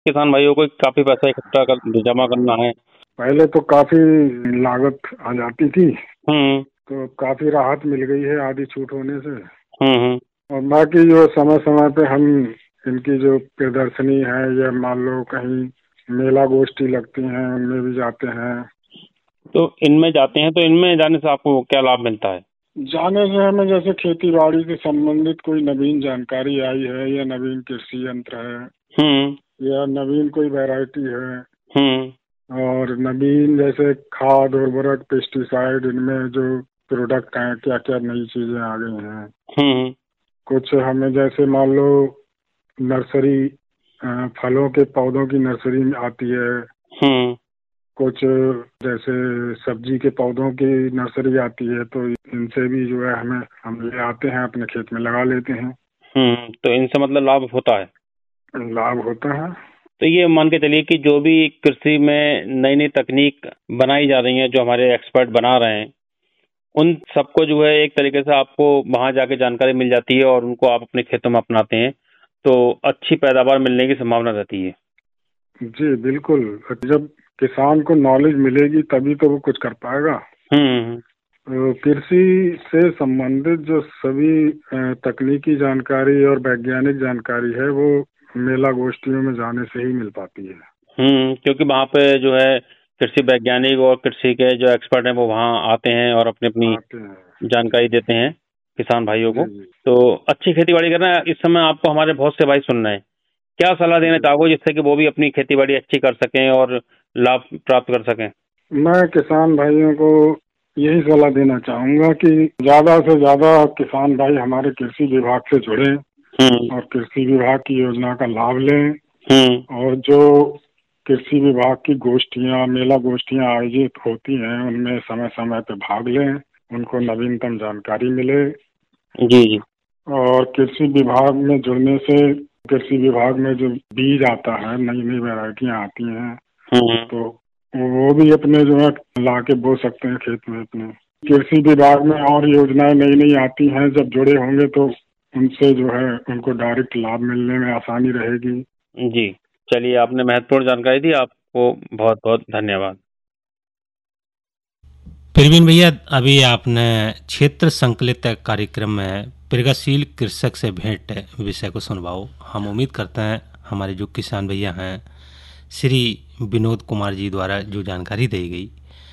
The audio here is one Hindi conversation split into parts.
किसान भाइयों को काफी पैसा इकट्ठा जमा करना है। पहले तो काफी लागत आ जाती थी, हम्म तो काफी राहत मिल गई है आधी छूट होने से। हम्म और बाकी जो समय समय पे हम इनकी जो प्रदर्शनी है या मान लो कहीं मेला गोष्ठी लगती हैं उनमें भी जाते हैं। तो इनमें जाते हैं तो इनमें जाने से आपको क्या लाभ मिलता है? जाने से हमें जैसे खेती बाड़ी से संबंधित कोई नवीन जानकारी आई है या नवीन कृषि यंत्र है या नवीन कोई वैरायटी है और नवीन जैसे खाद उर्वरक पेस्टिसाइड इनमें जो प्रोडक्ट हैं क्या क्या नई चीजें आ गई हैं। कुछ हमें जैसे मान लो नर्सरी फलों के पौधों की नर्सरी आती है। कुछ जैसे सब्जी के पौधों की नर्सरी आती है, तो इनसे भी जो है हम ले आते हैं अपने खेत में लगा लेते हैं। तो इनसे मतलब लाभ होता है? लाभ होता है। तो ये मान के चलिए कि जो भी कृषि में नई नई तकनीक बनाई जा रही है, जो हमारे एक्सपर्ट बना रहे हैं, उन सबको जो है एक तरीके से आपको वहां जाके जानकारी मिल जाती है और उनको आप अपने खेतों में अपनाते हैं, तो अच्छी पैदावार मिलने की संभावना रहती है। जी बिल्कुल, जब किसान को नॉलेज मिलेगी तभी तो वो कुछ कर पाएगा। तो कृषि से संबंधित जो सभी तकनीकी जानकारी और वैज्ञानिक जानकारी है वो मेला गोष्ठियों में जाने से ही मिल पाती है। क्योंकि वहाँ पे जो है कृषि वैज्ञानिक और कृषि के जो एक्सपर्ट हैं वो वहाँ आते हैं और अपनी अपनी जानकारी देते हैं किसान भाइयों को। तो अच्छी खेतीबाड़ी करना। इस समय आपको हमारे बहुत से भाई सुन रहे हैं, क्या सलाह देना चाहोगे जिससे कि वो भी अपनी खेतीबाड़ी अच्छी कर सकें और लाभ प्राप्त कर सकें? मैं किसान भाइयों को यही सलाह देना चाहूंगा कि ज्यादा से ज्यादा किसान भाई हमारे कृषि विभाग से जुड़े और कृषि विभाग की योजना का लाभ लें और जो कृषि विभाग की गोष्ठियां मेला गोष्ठियां आयोजित होती हैं उनमें समय समय पे भाग लें, उनको नवीनतम जानकारी मिले। जी। और कृषि विभाग में जुड़ने से कृषि विभाग में जो बीज आता है, नई नई वैरायटियां आती हैं, तो वो भी अपने जो है ला के बो सकते हैं खेत में अपने। कृषि विभाग में और योजनाएं नई नई आती हैं, जब जुड़े होंगे तो उनसे जो है उनको डायरेक्ट लाभ मिलने में आसानी रहेगी। जी चलिए, आपने महत्वपूर्ण जानकारी दी, आपको बहुत बहुत धन्यवाद। प्रवीण भैया, अभी आपने क्षेत्र संकलित कार्यक्रम में प्रगतिशील कृषक से भेंट विषय को सुनवाओ। हम उम्मीद करते हैं हमारे जो किसान भैया हैं श्री विनोद कुमार जी द्वारा जो जानकारी दी गई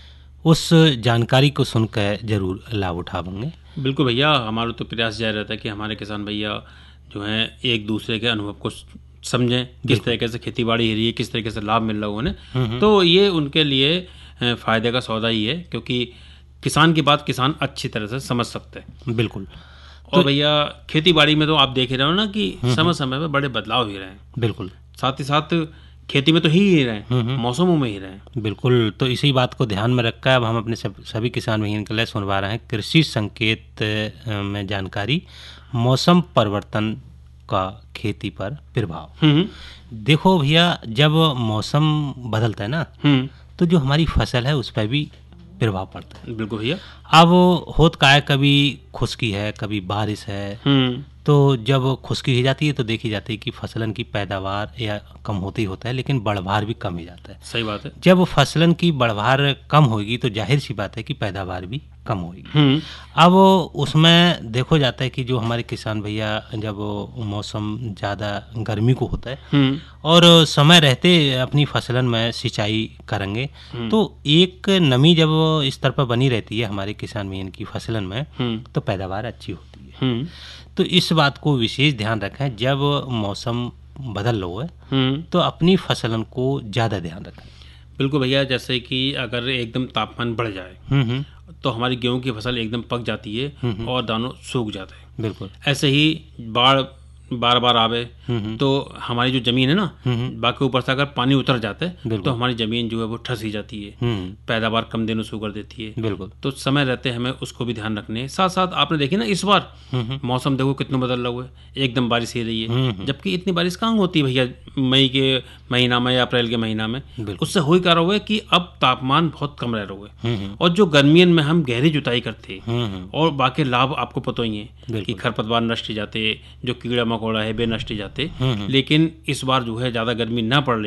उस जानकारी को सुनकर जरूर लाभ उठाएंगे। बिल्कुल भैया, हमारा तो प्रयास जारी रहता है कि हमारे किसान भैया जो हैं एक दूसरे के अनुभव को समझें, किस तरीके से खेती-बाड़ी हो रही है, किस तरीके से लाभ मिल रहा है उन्हें। तो ये उनके लिए फ़ायदे का सौदा ही है, क्योंकि किसान की बात किसान अच्छी तरह से समझ सकते हैं। बिल्कुल। और भैया खेती-बाड़ी में तो आप देख ही रहे हो ना कि समय समय में बड़े बदलाव हो रहे हैं। बिल्कुल। साथ ही साथ खेती में तो ही रहे हैं, मौसमों में ही रहे। बिल्कुल। तो इसी बात को ध्यान में रखकर अब हम अपने सभी किसान भैया के लिए सुनवा रहे हैं कृषि संकेत में जानकारी, मौसम परिवर्तन का खेती पर प्रभाव। देखो भैया, जब मौसम बदलता है ना तो जो हमारी फसल है उस पर भी प्रभाव पड़ता है। बिल्कुल भैया। अब होत का है, कभी खुश्की है कभी बारिश है, तो जब खुश्की हो जाती है तो देखी जाती है कि फसलन की पैदावार या कम होती होता है, लेकिन बढ़वार भी कम हो जाता है। सही बात है। जब फसलन की बढ़वार कम होगी तो जाहिर सी बात है कि पैदावार भी कम होगी। अब उसमें देखो जाता है कि जो हमारे किसान भैया जब मौसम ज़्यादा गर्मी को होता है और समय रहते अपनी फसलन में सिंचाई करेंगे तो एक नमी जब स्तर पर बनी रहती है हमारे किसान भैया की फसलन में तो पैदावार अच्छी होती है। तो इस बात को विशेष ध्यान रखें, जब मौसम बदल रहा है तो अपनी फसलन को ज़्यादा ध्यान रखें। बिल्कुल भैया, जैसे कि अगर एकदम तापमान बढ़ जाए तो हमारी गेहूं की फसल एकदम पक जाती है और दानों सूख जाते हैं। बिल्कुल। ऐसे ही बाढ़ बार बार आवे तो हमारी जो जमीन है ना, बाकी ऊपर से अगर पानी उतर जाता है तो हमारी जमीन जो है वो ठस ही जाती है, पैदावार कम दिनों शुरू कर देती है। बिल्कुल। तो समय रहते हमें उसको भी ध्यान रखने। साथ साथ आपने देखी ना इस बार मौसम देखो कितना बदल रहा है, एकदम बारिश हो रही है, जबकि इतनी बारिश कहाँ होती है भैया मई के महीना में या अप्रैल के महीना में। उससे हो क्या रहा है कि अब तापमान बहुत कम रह रहा है और जो गर्मियन में हम गहरी जुताई करते और बाकी लाभ आपको पता ही है कि खरपतवार नष्ट जाते, जो कीड़ा मकोड़ा है बे नष्ट जाते, लेकिन इस बार जो है ज्यादा गर्मी ना पड़